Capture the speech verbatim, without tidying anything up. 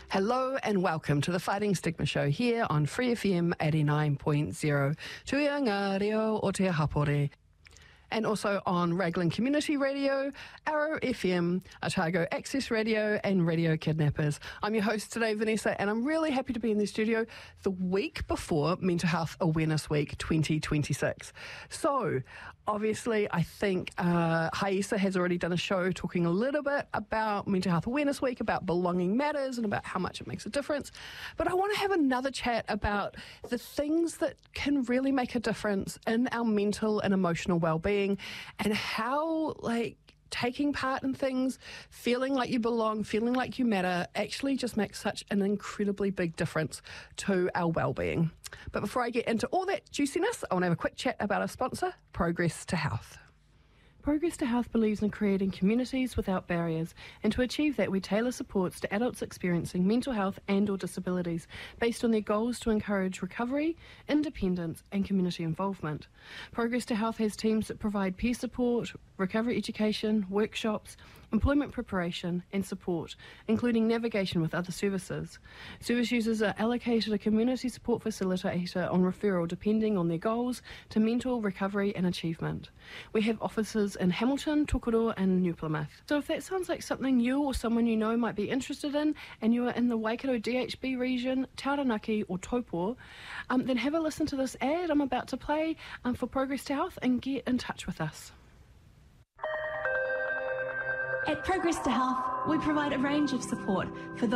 Hello and welcome to the Fighting Stigma Show here on Free F M eighty-nine point zero, Tuia ngā reo o te hapore. And also on Raglan Community Radio, Arrow F M, Otago Access Radio and Radio Kidnappers. I'm your host today, Vanessa, and I'm really happy to be in the studio the week before Mental Health Awareness Week twenty twenty-six. So, obviously, I think uh, Haisa has already done a show talking a little bit about Mental Health Awareness Week, about belonging matters and about how much it makes a difference. But I want to have another chat about the things that can really make a difference in our mental and emotional well-being, and how, like, taking part in things, feeling like you belong, feeling like you matter, actually just makes such an incredibly big difference to our well-being. But before I get into all that juiciness, I want to have a quick chat about our sponsor, Progress to Health. Progress to Health believes in creating communities without barriers, and to achieve that we tailor supports to adults experiencing mental health and or disabilities based on their goals to encourage recovery, independence and community involvement. Progress to Health has teams that provide peer support, recovery education, workshops, employment preparation and support, including navigation with other services. Service users are allocated a community support facilitator on referral depending on their goals to mental recovery and achievement. We have offices in Hamilton, Tokoroa and New Plymouth. So if that sounds like something you or someone you know might be interested in, and you are in the Waikato D H B region, Taranaki or Taupo, um, then have a listen to this ad I'm about to play um, for Progress to Health and get in touch with us. At Progress to Health, we provide a range of support for those